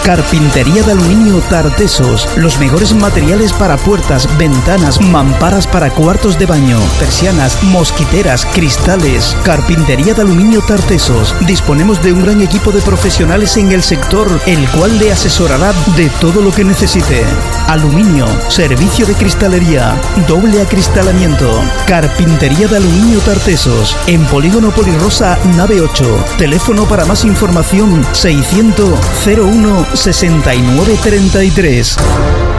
Carpintería de aluminio Tartesos. Los mejores materiales para puertas, ventanas, mamparas para cuartos de baño, persianas, mosquiteras, cristales. Carpintería de aluminio Tartesos. Disponemos de un gran equipo de profesionales en el sector, el cual le asesorará de todo lo que necesite. Aluminio, servicio de cristalería, doble acristalamiento. Carpintería de aluminio Tartesos. En Polígono Polirosa, nave 8. Teléfono para más información 600 01 69 33.